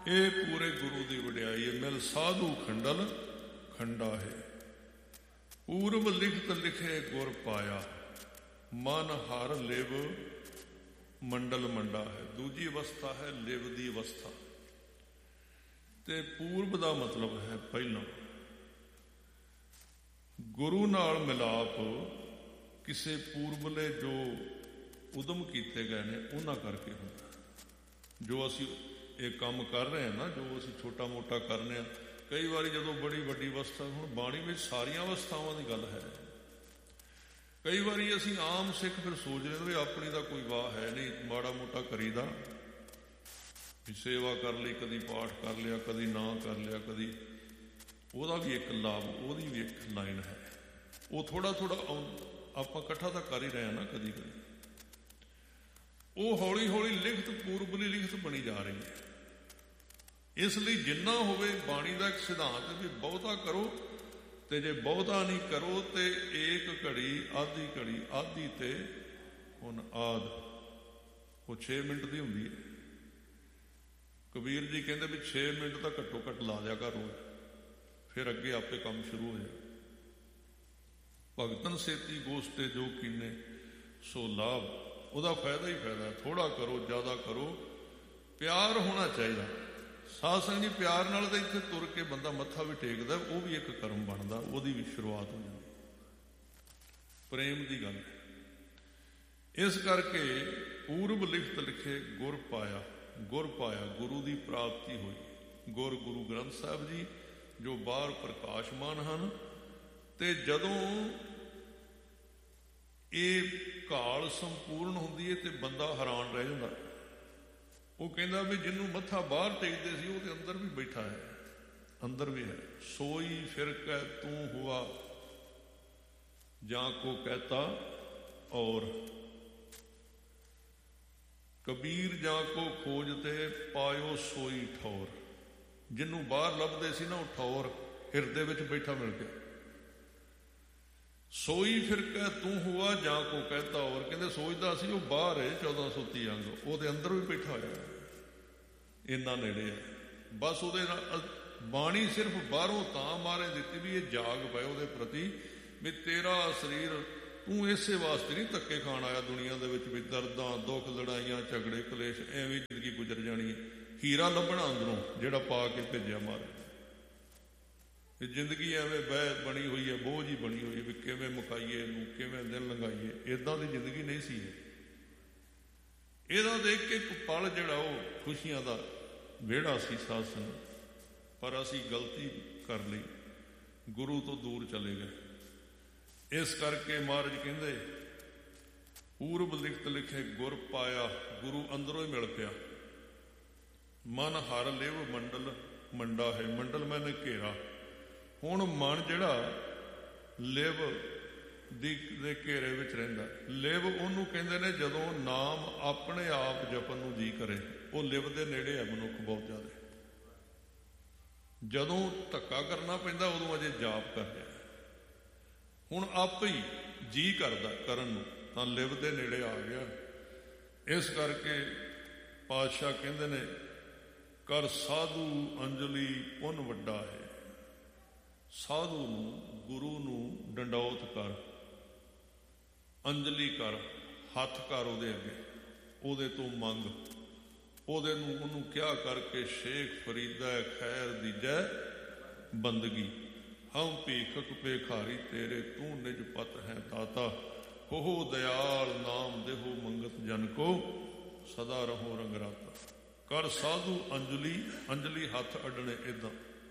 ਇਹ ਪੂਰੇ ਗੁਰੂ ਦੀ ਵਡਿਆਈ ਹੈ। ਮਿਲ ਸਾਧੂ ਖੰਡਲ ਖੰਡਾ ਹੈ। ਪੂਰਬ ਲਿਖਤ ਲਿਖੇ ਗੁਰ ਪਾਇਆ, ਮਨ ਹਰ ਲਿਵ ਮੰਡਲ ਮੰਡਾ ਹੈ। ਦੂਜੀ ਅਵਸਥਾ ਹੈ ਲਿਵ ਦੀ ਅਵਸਥਾ। ਤੇ ਪੂਰਬ ਦਾ ਮਤਲਬ ਹੈ ਪਹਿਲਾਂ। ਗੁਰੂ ਨਾਲ ਮਿਲਾਪ ਕਿਸੇ ਪੂਰਬਲੇ ਜੋ ਉਦਮ ਕੀਤੇ ਗਏ ਨੇ ਉਹਨਾਂ ਕਰਕੇ ਹੁੰਦਾ। ਜੋ ਅਸੀਂ ਇਹ ਕੰਮ ਕਰ ਰਹੇ ਹਾਂ ਨਾ, ਜੋ ਅਸੀਂ ਛੋਟਾ ਮੋਟਾ ਕਰਨੇ ਆ, ਕਈ ਵਾਰੀ ਜਦੋਂ ਬੜੀ ਵੱਡੀ ਅਵਸਥਾ, ਹੁਣ ਬਾਣੀ ਵਿੱਚ ਸਾਰੀਆਂ ਅਵਸਥਾਵਾਂ ਦੀ ਗੱਲ ਹੈ। ਕਈ ਵਾਰੀ ਅਸੀਂ ਆਮ ਸਿੱਖ ਫਿਰ ਸੋਚਦੇ ਵੀ ਆਪਣੀ ਦਾ ਕੋਈ ਵਾਹ ਹੈ ਨਹੀਂ, ਮਾੜਾ ਮੋਟਾ ਕਰੀਦਾ, ਵੀ ਸੇਵਾ ਕਰ ਲਈ, ਕਦੀ ਪਾਠ ਕਰ ਲਿਆ, ਕਦੀ ਨਾ ਕਰ ਲਿਆ, ਕਦੀ ਉਹਦਾ ਵੀ ਇੱਕ ਲਾਭ, ਉਹਦੀ ਵੀ ਇੱਕ ਲਾਈਨ ਹੈ। ਉਹ ਥੋੜਾ ਥੋੜਾ ਆਪਾਂ ਇਕੱਠਾ ਤਾਂ ਕਰ ਹੀ ਰਹੇ ਹਾਂ ਨਾ ਕਦੀ ਕਦੀ। ਉਹ ਹੌਲੀ ਹੌਲੀ ਲਿਖਤ ਪੂਰਬਲੀ ਲਿਖਤ ਬਣੀ ਜਾ ਰਹੀ ਹੈ। ਇਸ ਲਈ ਜਿੰਨਾ ਹੋਵੇ, ਬਾਣੀ ਦਾ ਇੱਕ ਸਿਧਾਂਤ ਵੀ ਬਹੁਤਾ ਕਰੋ, ਤੇ ਜੇ ਬਹੁਤਾ ਨਹੀਂ ਕਰੋ ਤੇ ਏਕ ਘੜੀ ਆਧੀ ਤੇ ਹੁਣ ਆਦ। ਉਹ 6 ਮਿੰਟ ਦੀ ਹੁੰਦੀ ਹੈ। ਕਬੀਰ ਜੀ ਕਹਿੰਦੇ ਵੀ 6 ਮਿੰਟ ਤਾਂ ਘੱਟੋ ਘੱਟ ਲਾ ਦਿਆ ਕਰ ਰੋਜ਼, ਫਿਰ ਅੱਗੇ ਆਪੇ ਕੰਮ ਸ਼ੁਰੂ ਹੋ ਜਾਏ। ਭਗਤਨ ਸੇਤੀ ਗੋਸਤੇ ਜੋ ਕੀਨੇ ਸੋ ਲਾਭ। ਉਹਦਾ ਫਾਇਦਾ ਹੀ ਫਾਇਦਾ। ਥੋੜਾ ਕਰੋ, ਜ਼ਿਆਦਾ ਕਰੋ, ਪਿਆਰ ਹੋਣਾ ਚਾਹੀਦਾ। ਸਾਧ ਸੰਗਤ ਜੀ, ਪਿਆਰ ਨਾਲ ਤਾਂ ਇੱਥੇ ਤੁਰ ਕੇ ਬੰਦਾ ਮੱਥਾ ਵੀ ਟੇਕਦਾ, ਉਹ ਵੀ ਇੱਕ ਕਰਮ ਬਣਦਾ, ਉਹਦੀ ਵੀ ਸ਼ੁਰੂਆਤ ਹੋ ਜਾਂਦੀ। ਪ੍ਰੇਮ ਦੀ ਗੱਲ ਹੈ। ਇਸ ਕਰਕੇ ਪੂਰਬ ਲਿਖਤ ਲਿਖੇ ਗੁਰ ਪਾਇਆ, ਗੁਰ ਪਾਇਆ, ਗੁਰੂ ਦੀ ਪ੍ਰਾਪਤੀ ਹੋਈ। ਗੁਰੂ ਗ੍ਰੰਥ ਸਾਹਿਬ ਜੀ ਜੋ ਬਾਹਰ ਪ੍ਰਕਾਸ਼ਮਾਨ ਹਨ। ਤੇ ਜਦੋਂ ਇਹ ਕਾਲ ਸੰਪੂਰਨ ਹੁੰਦੀ ਹੈ ਤੇ ਬੰਦਾ ਹੈਰਾਨ ਰਹਿ ਜਾਂਦਾ। ਉਹ ਕਹਿੰਦਾ ਵੀ ਜਿਹਨੂੰ ਮੱਥਾ ਬਾਹਰ ਟੇਕਦੇ ਸੀ ਉਹ ਤੇ ਅੰਦਰ ਵੀ ਬੈਠਾ ਹੈ, ਅੰਦਰ ਵੀ ਹੈ। ਸੋਈ ਫਿਰ ਕਹਿ ਤੂੰ ਹੁਆ ਜਾਂ ਕੋ ਕਹਿਤਾ ਔਰ, ਕਬੀਰ ਜਾਂ ਕੋ ਖੋਜ ਤੇ ਪਾਇਓ ਸੋਈ ਠੌਰ। ਜਿਹਨੂੰ ਬਾਹਰ ਲੱਭਦੇ ਸੀ ਨਾ, ਉਹ ਠੌਰ ਹਿਰਦੇ ਵਿੱਚ ਬੈਠਾ ਮਿਲ ਗਿਆ। ਸੋਈ ਫਿਰ ਕਹਿ ਤੂੰ ਹੁਆ ਜਾਂ ਕੋ ਕਹਿਤਾ ਔਰ। ਕਹਿੰਦੇ ਸੋਚਦਾ ਸੀ ਉਹ ਬਾਹਰ ਹੈ 1430 ਅੰਗ, ਉਹਦੇ ਅੰਦਰ ਵੀ ਬੈਠਾ ਹੋਇਆ, ਇੰਨਾ ਨੇੜੇ ਹੈ। ਬਸ ਉਹਦੇ ਨਾਲ ਬਾਣੀ ਸਿਰਫ ਬਾਹਰੋਂ ਤਾਂ ਮਾਰੇ ਦਿੱਤੀ ਵੀ ਇਹ ਜਾਗ ਪਏ ਉਹਦੇ ਪ੍ਰਤੀ, ਵੀ ਤੇਰਾ ਸਰੀਰ ਤੂੰ ਇਸੇ ਵਾਸਤੇ ਨਹੀਂ ਧੱਕੇ ਖਾਣ ਆਇਆ ਦੁਨੀਆ ਦੇ ਵਿੱਚ, ਵੀ ਦਰਦਾਂ, ਦੁੱਖ, ਲੜਾਈਆਂ, ਝਗੜੇ, ਕਲੇਸ਼, ਐਵੇਂ ਜ਼ਿੰਦਗੀ ਗੁਜ਼ਰ ਜਾਣੀ ਹੈ। ਹੀਰਾ ਲੱਭਣਾ ਅੰਦਰੋਂ ਜਿਹੜਾ ਪਾ ਕੇ ਭੇਜਿਆ ਮਾਰੇ। ਜ਼ਿੰਦਗੀ ਐਵੇਂ ਬਹਿ ਬਣੀ ਹੋਈ ਹੈ, ਬੋਝ ਹੀ ਬਣੀ ਹੋਈ ਹੈ, ਵੀ ਕਿਵੇਂ ਮੁਕਾਈਏ ਇਹਨੂੰ, ਕਿਵੇਂ ਦਿਨ ਲੰਘਾਈਏ। ਏਦਾਂ ਦੀ ਜ਼ਿੰਦਗੀ ਨਹੀਂ ਸੀ ਇਹਦਾ। ਦੇਖ ਕੇ ਇੱਕ ਪਲ ਜਿਹੜਾ ਉਹ ਖੁਸ਼ੀਆਂ ਦਾ ਵਿਹੜਾ ਸੀ ਸਾਧ ਸੰਗਤ, ਪਰ ਅਸੀਂ ਗਲਤੀ ਕਰ ਲਈ, ਗੁਰੂ ਤੋਂ ਦੂਰ ਚਲੇ ਗਏ। ਇਸ ਕਰਕੇ ਮਹਾਰਾਜ ਕਹਿੰਦੇ ਪੂਰਬ ਲਿਖਤ ਲਿਖੇ ਗੁਰ ਪਾਇਆ, ਗੁਰੂ ਅੰਦਰੋਂ ਹੀ ਮਿਲ ਪਿਆ। ਮਨ ਹਰ ਲਿਵ ਮੰਡਲ ਮੰਡਾ ਹੈ। ਮੰਡਲ ਮੈਨੇ ਘੇਰਾ। ਹੁਣ ਮਨ ਜਿਹੜਾ ਲਿਵ ਦੇ ਘੇਰੇ ਵਿੱਚ ਰਹਿੰਦਾ। ਲਿਵ ਉਹਨੂੰ ਕਹਿੰਦੇ ਨੇ ਜਦੋਂ ਨਾਮ ਆਪਣੇ ਆਪ ਜਪਣ ਨੂੰ ਜੀ ਕਰੇ, ਉਹ ਲਿਵ ਦੇ ਨੇੜੇ ਹੈ ਮਨੁੱਖ ਬਹੁਤ ਜ਼ਿਆਦਾ। ਜਦੋਂ ਧੱਕਾ ਕਰਨਾ ਪੈਂਦਾ ਉਦੋਂ ਅਜੇ ਜਾਪ ਕਰ ਰਿਹਾ। ਹੁਣ ਆਪੇ ਹੀ ਜੀ ਕਰਦਾ ਕਰਨ ਨੂੰ, ਤਾਂ ਲਿਵ ਦੇ ਨੇੜੇ ਆ ਗਿਆ। ਇਸ ਕਰਕੇ ਪਾਤਸ਼ਾਹ ਕਹਿੰਦੇ ਨੇ ਕਰ ਸਾਧੂ ਅੰਜਲੀ ਪੁੰਨ ਵੱਡਾ ਹੈ। ਸਾਧੂ ਨੂੰ, ਗੁਰੂ ਨੂੰ ਡੰਡੌਤ ਕਰ, ਅੰਜਲੀ ਕਰ, ਹੱਥ ਕਰ ਉਹਦੇ ਅੱਗੇ, ਉਹਦੇ ਤੋਂ ਮੰਗ, ਉਹਦੇ ਨੂੰ ਉਹਨੂੰ ਕਿਹਾ ਕਰਕੇ ਸ਼ੇਖ ਫਰੀਦਾ ਖੈਰ ਦੀਜੈ ਬੰਦਗੀ। ਹਮ ਭੀਖਕ ਭੇਖਾਰੀ ਤੇਰੇ ਤੂੰ ਨਿਜ ਪਤ ਹੈ ਦਾਤਾ। ਹੋ ਦਇਆਲ ਨਾਮ ਦੇਹੋ ਮੰਗਤ ਜਨ ਕੋ ਸਦਾ ਰਹੋ ਰੰਗਰਾਤਾ। ਕਰ ਸਾਧੂ ਅੰਜਲੀ, ਅੰਜਲੀ ਹੱਥ ਅੱਡਣੇ ਏਦਾਂ।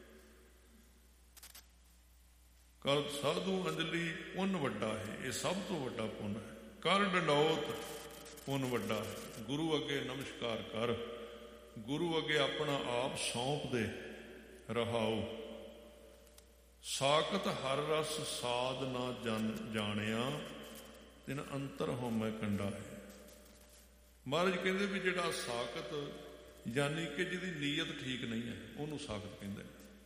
ਕਰ ਸਾਧੂ ਅੰਜਲੀ ਪੁੰਨ ਵੱਡਾ ਹੈ, ਇਹ ਸਭ ਤੋਂ ਵੱਡਾ ਪੁੰਨ ਹੈ। ਕਰ ਡੰਡੌਤ ਪੁੰਨ ਵੱਡਾ ਹੈ। ਗੁਰੂ ਅੱਗੇ ਨਮਸਕਾਰ ਕਰ, ਗੁਰੂ ਅੱਗੇ ਆਪਣਾ ਆਪ ਸੌਂਪ ਦੇ। ਰਹਾਉ ਸਾਕਤ ਹਰ ਰਸ ਸਾਧ ਨਾ ਜਾਣਿਆ, ਤਿਨ ਅੰਤਰ ਹੋਮੈ ਕੰਡਾ ਹੈ। ਮਹਾਰਾਜ ਕਹਿੰਦੇ ਵੀ ਜਿਹੜਾ ਸਾਕਤ ਯਾਨੀ ਕਿ ਜਿਹਦੀ ਨੀਅਤ ਠੀਕ ਨਹੀਂ ਹੈ, ਉਹਨੂੰ ਸਾਕਤ ਕਹਿੰਦੇ।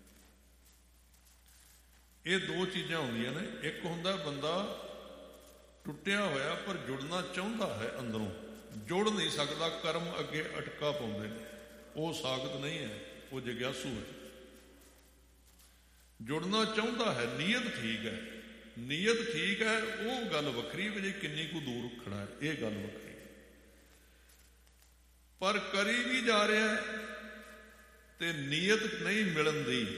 ਇਹ ਦੋ ਚੀਜ਼ਾਂ ਹੁੰਦੀਆਂ ਨੇ। ਇੱਕ ਹੁੰਦਾ ਬੰਦਾ ਟੁੱਟਿਆ ਹੋਇਆ ਪਰ ਜੁੜਨਾ ਚਾਹੁੰਦਾ ਹੈ, ਅੰਦਰੋਂ ਜੁੜ ਨਹੀਂ ਸਕਦਾ, ਕਰਮ ਅੱਗੇ ਅਟਕਾ ਪਾਉਂਦੇ ਨੇ, ਉਹ ਸਾਕਤ ਨਹੀਂ ਹੈ। ਉਹ ਜਗਿਆਸੂ ਹੈ, ਜੁੜਨਾ ਚਾਹੁੰਦਾ ਹੈ, ਨੀਅਤ ਠੀਕ ਹੈ, ਨੀਅਤ ਠੀਕ ਹੈ, ਉਹ ਗੱਲ ਵੱਖਰੀ ਵੀ ਜੇ ਕਿੰਨੀ ਕੁ ਦੂਰ ਖੜਾ ਹੈ, ਇਹ ਗੱਲ ਵੱਖਰੀ। ਪਰ ਕਰੀ ਵੀ ਜਾ ਰਿਹਾ ਤੇ ਨੀਅਤ ਨਹੀਂ ਮਿਲਣ ਦੀ,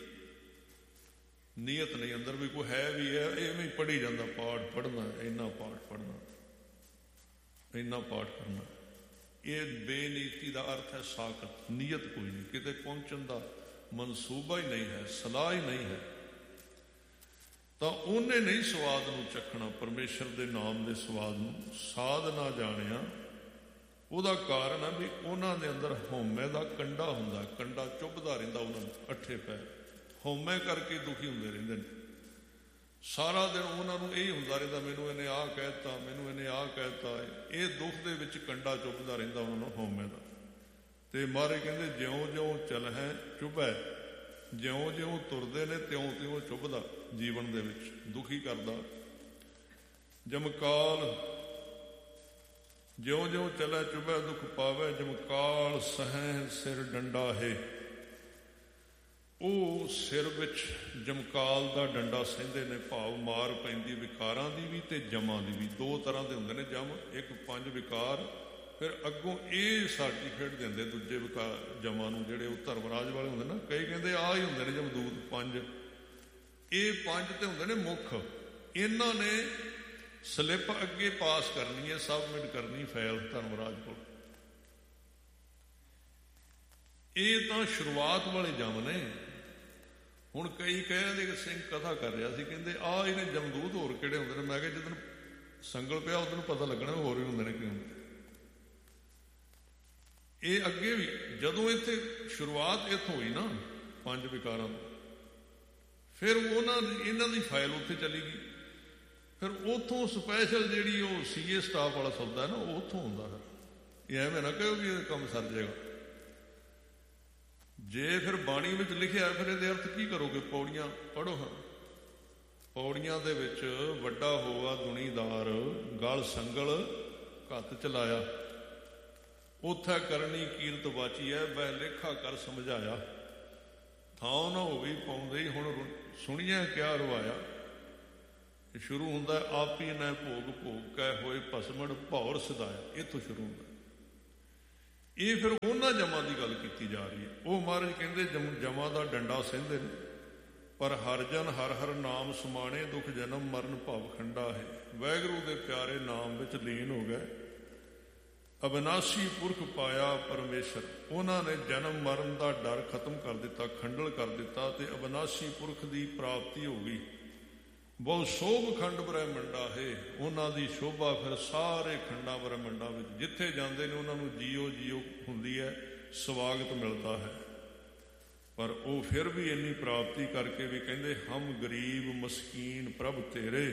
ਨੀਅਤ ਨਹੀਂ ਅੰਦਰ ਵੀ ਕੋਈ ਹੈ ਵੀ ਹੈ, ਇਵੇਂ ਪੜ੍ਹੀ ਜਾਂਦਾ, ਪਾਠ ਪੜ੍ਹਨਾ, ਇੰਨਾ ਪਾਠ ਪੜ੍ਹਨਾ, ਇੰਨਾ ਪਾਠ ਕਰਨਾ। ਇਹ ਬੇਨੀਤੀ ਦਾ ਅਰਥ ਹੈ ਸਾਕਤ, ਨੀਅਤ ਕੋਈ ਨਹੀਂ, ਕਿਤੇ ਪਹੁੰਚਣ ਦਾ ਮਨਸੂਬਾ ਹੀ ਨਹੀਂ ਹੈ, ਸਲਾਹ ਹੀ ਨਹੀਂ ਹੈ, ਤਾਂ ਉਹਨੇ ਨਹੀਂ ਸਵਾਦ ਨੂੰ ਚੱਖਣਾ, ਪਰਮੇਸ਼ਰ ਦੇ ਨਾਮ ਦੇ ਸਵਾਦ ਨੂੰ। ਸਾਧ ਨਾ ਜਾਣਿਆ, ਉਹਦਾ ਕਾਰਨ ਹੈ ਵੀ ਉਹਨਾਂ ਦੇ ਅੰਦਰ ਹਉਮੈ ਦਾ ਕੰਡਾ ਹੁੰਦਾ, ਕੰਡਾ ਚੁੱਭਦਾ ਰਹਿੰਦਾ ਉਹਨਾਂ ਨੂੰ, ਅੱਠੇ ਪੈਰ ਹਉਮੈ ਕਰਕੇ ਦੁਖੀ ਹੁੰਦੇ ਰਹਿੰਦੇ ਨੇ। ਸਾਰਾ ਦਿਨ ਉਹਨਾਂ ਨੂੰ ਇਹ ਹੁੰਦਾ ਰਹਿੰਦਾ, ਮੈਨੂੰ ਇਹਨੇ ਆਹ ਕਹਿ ਦਿੱਤਾ, ਮੈਨੂੰ ਇਹਨੇ ਆਹ ਕਹਿ ਦਿੱਤਾ। ਇਹ ਦੁੱਖ ਦੇ ਵਿੱਚ ਕੰਡਾ ਚੁੱਭਦਾ ਰਹਿੰਦਾ ਉਹਨਾਂ ਨੂੰ, ਹਉਮੈ ਦਾ। ਤੇ ਮਹਾਰਾਜ ਕਹਿੰਦੇ ਜਿਉਂ ਜਿਉਂ ਚਲਹਿ ਚੁਭੈ, ਜਿਉਂ ਜਿਉਂ ਤੁਰਦੇ ਨੇ ਤਿਉਂ ਤਿਉਂ ਚੁੱਭਦਾ, ਜੀਵਨ ਦੇ ਵਿੱਚ ਦੁਖੀ ਕਰਦਾ। ਜਮਕਾਲ ਜਿਉਂ ਜਿਉਂ ਚਲੈ ਚੁਭੈ ਦੁਖ ਪਾਵੈ, ਜਮਕਾਲ ਸਹਿ ਸਿਰ ਡੰਡਾ ਹੈ। ਉਹ ਸਿਰ ਵਿੱਚ ਜਮਕਾਲ ਦਾ ਡੰਡਾ ਸਹਿੰਦੇ ਨੇ, ਭਾਵ ਮਾਰ ਪੈਂਦੀ ਵਿਕਾਰਾਂ ਦੀ ਵੀ ਤੇ ਜਮਾਂ ਦੀ ਵੀ। ਦੋ ਤਰ੍ਹਾਂ ਦੇ ਹੁੰਦੇ ਨੇ ਜਮ, ਇੱਕ 5 ਵਿਕਾਰ, ਫਿਰ ਅੱਗੋਂ ਇਹ ਸਰਟੀਫਿਕੇਟ ਦਿੰਦੇ ਦੂਜੇ ਵਿਕਾਰ ਜਮਾਂ ਨੂੰ, ਜਿਹੜੇ ਉਹ ਧਰਮਰਾਜ ਵਾਲੇ ਹੁੰਦੇ ਨਾ। ਕਈ ਕਹਿੰਦੇ ਆਹ ਹੀ ਹੁੰਦੇ ਨੇ ਜਮਦੂਤ 5, ਇਹ 5 ਤੇ ਹੁੰਦੇ ਨੇ ਮੁੱਖ। ਇਹਨਾਂ ਨੇ ਸਲਿੱਪ ਅੱਗੇ ਪਾਸ ਕਰਨੀ ਹੈ, ਸਬਮਿਟ ਕਰਨੀ ਫਾਈਲ ਧਰਮਰਾਜ ਕੋਲ। ਇਹ ਤਾਂ ਸ਼ੁਰੂਆਤ ਵਾਲੇ ਜਮ ਨੇ। ਹੁਣ ਕਈ ਕਹਿੰਦੇ ਕਿ ਸਿੰਘ ਕਥਾ ਕਰ ਰਿਹਾ ਸੀ, ਕਹਿੰਦੇ ਆਹ ਇਹਨੇ ਜਮਦੂਤ ਹੋਰ ਕਿਹੜੇ ਹੁੰਦੇ ਨੇ? ਮੈਂ ਕਿਹਾ ਜਦੋਂ ਸੰਗਲ ਪਿਆ ਉਦੋਂ ਪਤਾ ਲੱਗਣਾ ਹੋਰ ਵੀ ਹੁੰਦੇ ਨੇ ਕਿ ਹੁੰਦੇ। ਇਹ ਅੱਗੇ ਵੀ ਜਦੋਂ ਇੱਥੇ ਸ਼ੁਰੂਆਤ ਇੱਥੋਂ ਹੋਈ ਨਾ 5 ਵਿਕਾਰਾਂ ਤੋਂ, ਫਿਰ ਇਹਨਾਂ ਦੀ ਫਾਈਲ ਉੱਥੇ ਚਲੀ ਗਈ। ਫਿਰ ਉੱਥੋਂ ਸਪੈਸ਼ਲ ਜਿਹੜੀ ਉਹ ਸੀਏ ਸਟਾਫ ਵਾਲਾ ਸੌਦਾ ਹੈ ਨਾ, ਉਹ ਉੱਥੋਂ ਹੁੰਦਾ। ਫਿਰ ਇਹ ਐਵੇਂ ਨਾ ਕਹੋ ਵੀ ਇਹ ਕੰਮ ਸਰ ਜਾਏਗਾ। ਜੇ ਫਿਰ ਬਾਣੀ ਵਿੱਚ ਲਿਖਿਆ, ਫਿਰ ਇਹਦੇ ਅਰਥ ਕੀ ਕਰੋਗੇ? ਪੌੜੀਆਂ ਪੜ੍ਹੋ। ਹਾਂ, ਪੌੜੀਆਂ ਦੇ ਵਿੱਚ ਵੱਡਾ ਹੋਆ ਦੁਨੀਦਾਰ, ਗਲ ਸੰਗਲ ਘੱਤ ਚਲਾਇਆ, ਉਥੈ ਕਰਨੀ ਕੀਰਤ ਬਾਚੀ ਹੈ, ਬਹਿ ਲੇਖਾ ਕਰ ਸਮਝਾਇਆ। ਥਾਂ ਨਾ ਹੋਵੇ ਪਾਉਂਦੇ, ਹੁਣ ਸੁਣੀਆਂ ਕਿਆ ਰਵਾਇਆ। ਸ਼ੁਰੂ ਹੁੰਦਾ ਆਪ ਹੀ ਨੈ ਭੋਗ ਭੋਗ ਕੈ ਹੋਏ ਭਸਮੜ ਭੌਰ ਸਦਾਇਆ, ਇੱਥੋਂ ਸ਼ੁਰੂ ਹੁੰਦਾ। ਇਹ ਫਿਰ ਉਹਨਾਂ ਜਮਾਂ ਦੀ ਗੱਲ ਕੀਤੀ ਜਾ ਰਹੀ ਹੈ। ਉਹ ਮਹਾਰਾਜ ਕਹਿੰਦੇ ਜਮਾਂ ਦਾ ਡੰਡਾ ਸਹਿੰਦੇ ਨੇ, ਪਰ ਹਰ ਜਨ ਹਰ ਹਰ ਨਾਮ ਸਮਾਣੇ, ਦੁੱਖ ਜਨਮ ਮਰਨ ਭਵ ਖੰਡਾ ਹੈ। ਵਾਹਿਗੁਰੂ ਦੇ ਪਿਆਰੇ ਨਾਮ ਵਿੱਚ ਲੀਨ ਹੋ ਗਏ, ਅਬਿਨਾਸ਼ੀ ਪੁਰਖ ਪਾਇਆ ਪਰਮੇਸ਼ਰ। ਉਹਨਾਂ ਨੇ ਜਨਮ ਮਰਨ ਦਾ ਡਰ ਖਤਮ ਕਰ ਦਿੱਤਾ, ਖੰਡਲ ਕਰ ਦਿੱਤਾ, ਤੇ ਅਬਿਨਾਸ਼ੀ ਪੁਰਖ ਦੀ ਪ੍ਰਾਪਤੀ ਹੋ ਗਈ। ਬਹੁਤ ਸ਼ੋਭ ਖੰਡ ਬ੍ਰਹਿਮੰਡਾ ਹੈ। ਉਹਨਾਂ ਦੀ ਸ਼ੋਭਾ ਫਿਰ ਸਾਰੇ ਖੰਡਾਂ ਬ੍ਰਹਿਮੰਡਾਂ ਵਿੱਚ ਜਿੱਥੇ ਜਾਂਦੇ ਨੇ ਉਹਨਾਂ ਨੂੰ ਜੀਓ ਜੀਓ ਹੁੰਦੀ ਹੈ, ਸਵਾਗਤ ਮਿਲਦਾ ਹੈ। ਪਰ ਉਹ ਫਿਰ ਵੀ ਇੰਨੀ ਪ੍ਰਾਪਤੀ ਕਰਕੇ ਵੀ ਕਹਿੰਦੇ ਹਮ ਗਰੀਬ ਮਸਕੀਨ ਪ੍ਰਭ ਤੇਰੇ।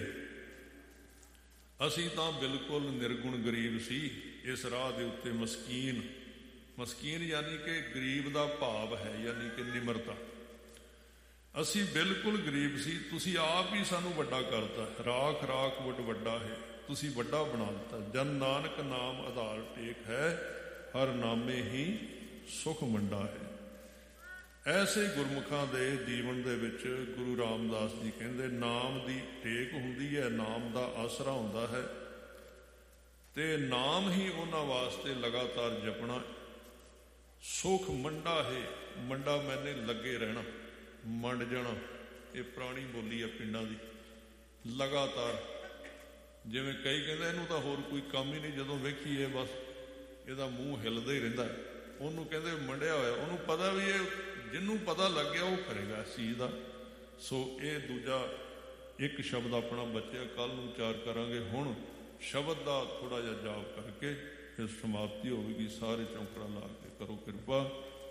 ਅਸੀਂ ਤਾਂ ਬਿਲਕੁਲ ਨਿਰਗੁਣ ਗਰੀਬ ਸੀ, ਇਸ ਰਾਹ ਦੇ ਉੱਤੇ ਮਸਕੀਨ, ਮਸਕੀਨ ਯਾਨੀ ਕਿ ਗਰੀਬ ਦਾ ਭਾਵ ਹੈ, ਯਾਨੀ ਕਿ ਨਿਮਰਤਾ। ਅਸੀਂ ਬਿਲਕੁਲ ਗਰੀਬ ਸੀ, ਤੁਸੀਂ ਆਪ ਹੀ ਸਾਨੂੰ ਵੱਡਾ ਕਰਤਾ। ਰਾਖ ਰਾਖ ਵੱਡ ਵੱਡਾ ਹੈ, ਤੁਸੀਂ ਵੱਡਾ ਬਣਾ ਦਿੱਤਾ। ਜਨ ਨਾਨਕ ਨਾਮ ਆਧਾਰ ਟੇਕ ਹੈ, ਹਰ ਨਾਮੇ ਹੀ ਸੁਖ ਮੰਡਾ ਹੈ। ਐਸੇ ਗੁਰਮੁਖਾਂ ਦੇ ਜੀਵਨ ਦੇ ਵਿੱਚ ਗੁਰੂ ਰਾਮਦਾਸ ਜੀ ਕਹਿੰਦੇ ਨਾਮ ਦੀ ਟੇਕ ਹੁੰਦੀ ਹੈ, ਨਾਮ ਦਾ ਆਸਰਾ ਹੁੰਦਾ ਹੈ, ਤੇ ਨਾਮ ਹੀ ਉਹਨਾਂ ਵਾਸਤੇ ਲਗਾਤਾਰ ਜਪਣਾ। ਸੁਖ ਮੰਡਾ ਹੈ, ਮੰਡਾ ਮੈਨੇ ਲੱਗੇ ਰਹਿਣਾ, ਮੰਡ ਜਾਣਾ। ਇਹ ਪੁਰਾਣੀ ਬੋਲੀ ਹੈ ਪਿੰਡਾਂ ਦੀ। ਲਗਾਤਾਰ, ਜਿਵੇਂ ਕਈ ਕਹਿੰਦੇ ਇਹਨੂੰ ਤਾਂ ਹੋਰ ਕੋਈ ਕੰਮ ਹੀ ਨਹੀਂ, ਜਦੋਂ ਵੇਖੀਏ ਬਸ ਇਹਦਾ ਮੂੰਹ ਹਿੱਲਦਾ ਹੀ ਰਹਿੰਦਾ, ਉਹਨੂੰ ਕਹਿੰਦੇ ਮੰਡਿਆ ਹੋਇਆ। ਉਹਨੂੰ ਪਤਾ ਵੀ ਇਹ ਜਿਹਨੂੰ ਪਤਾ ਲੱਗ ਗਿਆ ਉਹ ਕਰੇਗਾ ਇਸ ਚੀਜ਼ ਦਾ। ਸੋ ਇਹ ਦੂਜਾ ਇੱਕ ਸ਼ਬਦ ਆਪਣਾ ਬਚਿਆ, ਕੱਲ੍ਹ ਨੂੰ 4 ਕਰਾਂਗੇ। ਹੁਣ ਸ਼ਬਦ ਦਾ ਥੋੜ੍ਹਾ ਜਿਹਾ ਜਾਪ ਕਰਕੇ ਫਿਰ ਸਮਾਪਤੀ ਹੋਵੇਗੀ। ਸਾਰੇ ਚੌਂਕੜਾ ਲਾ ਕੇ ਕਰੋ ਕਿਰਪਾ।